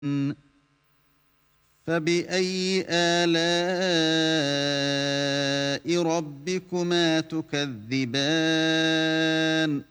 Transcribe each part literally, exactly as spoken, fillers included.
فَبِأَيِّ آلَاءِ رَبِّكُمَا تُكَذِّبَانِ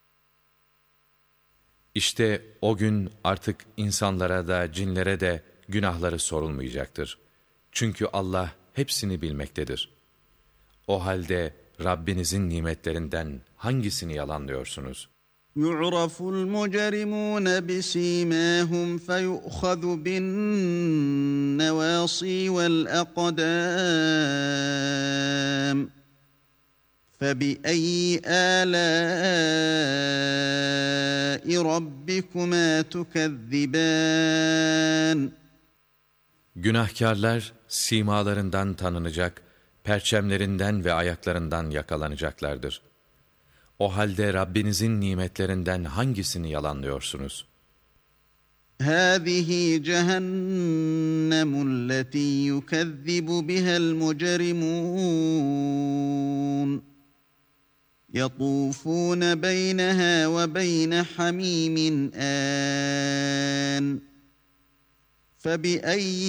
İşte o gün artık insanlara da cinlere de günahları sorulmayacaktır. Çünkü Allah hepsini bilmektedir. O halde Rabbinizin nimetlerinden hangisini yalanlıyorsunuz? يُعْرَفُ الْمُجْرِمُونَ بِسِيمَاهُمْ فَيُؤْخَذُ بِالنَّوَاصِي وَالْأَقْدَامِ فَبِأَيِّ آلَاءِ رَبِّكُمَا تُكَذِّبَانِ Günahkarlar simalarından tanınacak, perçemlerinden ve ayaklarından yakalanacaklardır. O halde Rabbinizin nimetlerinden hangisini yalanlıyorsunuz? هَذِهِ جَهَنَّمُ الَّتِي يُكَذِّبُ بِهَا الْمُجْرِمُونَ يَطُوفُونَ بَيْنَهَا وَبَيْنَ حَمِيمٍ آنٍ فَبِأَيِّ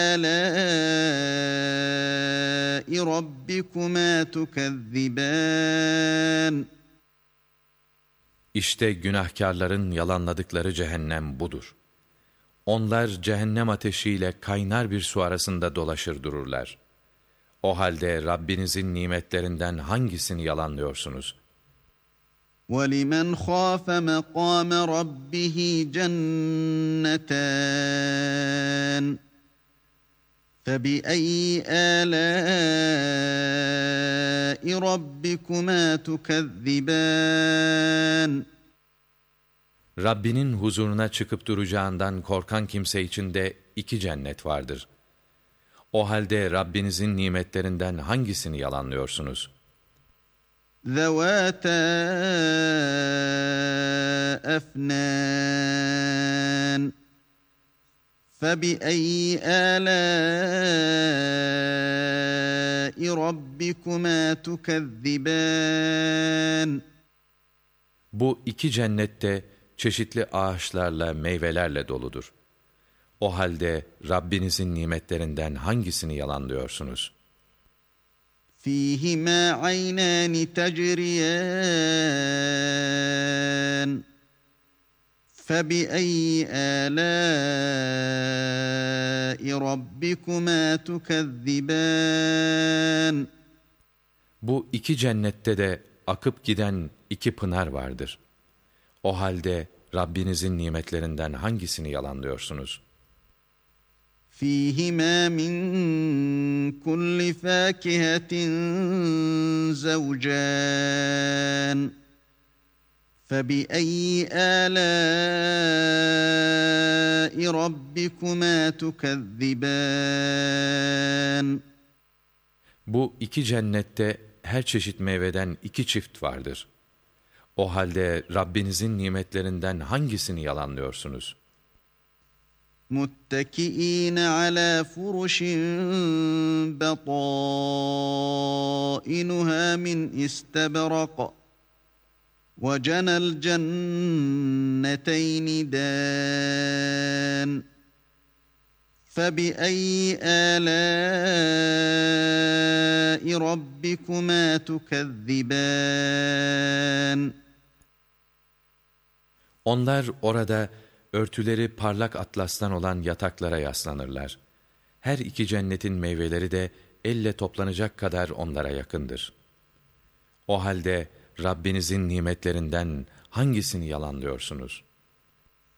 آلَاءِ رَبِّكُمَا تُكَذِّبَانِ İşte günahkarların yalanladıkları cehennem budur. Onlar cehennem ateşiyle kaynar bir su arasında dolaşır dururlar. O halde Rabbinizin nimetlerinden hangisini yalanlıyorsunuz? وَلِمَنْ خَافَ مَقَامَ رَبِّهِ جَنَّتَانِ فَبِأَيِّ آلَاءِ رَبِّكُمَا تُكَذِّبَانِ Rabbinin huzuruna çıkıp duracağından korkan kimse için de iki cennet vardır. O halde Rabbinizin nimetlerinden hangisini yalanlıyorsunuz? ذَوَاتَا أَفْنَانٍ فَبِأَيِّ آلَاءِ رَبِّكُمَا تُكَذِّبَانِ Bu iki cennette çeşitli ağaçlarla, meyvelerle doludur. O halde Rabbinizin nimetlerinden hangisini yalanlıyorsunuz? فِيهِمَا عَيْنَانِ تَجْرِيَانِ فَبِأَيِّ آلَاءِ رَبِّكُمَا تُكَذِّبَانِ Bu iki cennette de akıp giden iki pınar vardır. O halde Rabbinizin nimetlerinden hangisini yalanlıyorsunuz? فِيهِمَا مِنْ كُلِّ فَاكِهَةٍ زَوْجَانِ فَبِأَيِّ آلَاءِ رَبِّكُمَا تُكَذِّبَانِ Bu iki cennette her çeşit meyveden iki çift vardır. O halde Rabbinizin nimetlerinden hangisini yalanlıyorsunuz? مُتَّكِئِينَ عَلَى فُرُشٍ بَطَائِنُهَا مِنْ إِسْتَبْرَقٍ وَجَنَى الْجَنَّتَيْنِ دَانٍ فَبِأَيِّ آلَاءِ رَبِّكُمَا تُكَذِّبَانِ Onlar orada örtüleri parlak atlastan olan yataklara yaslanırlar. Her iki cennetin meyveleri de elle toplanacak kadar onlara yakındır. O halde Rabbinizin nimetlerinden hangisini yalanlıyorsunuz?